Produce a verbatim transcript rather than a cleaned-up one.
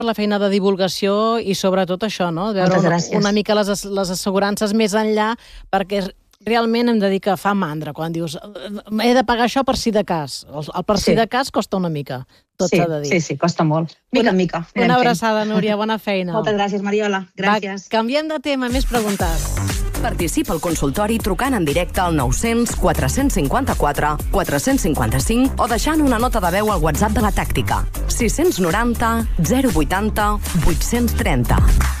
per la feina de divulgació i sobretot això, no? Veure una, una mica les, les assegurances més enllà, perquè realment hem de dir que fa mandra quan dius he de pagar això per si de cas. El, el per si sí. de cas costa una mica, tot s'ha de dir. Sí, sí, costa molt. Mica en mica. Una abraçada, Núria, bona feina. Moltes gràcies, Mariola. Gràcies. Va, canviem de tema, més preguntes. Participa al consultori trucant en directe al nou-cents quatre cinquanta-quatre quatre-cents cinquanta-cinc o deixant una nota de veu al WhatsApp de la Tàctica. sis noranta zero vuitanta vuit-cents trenta.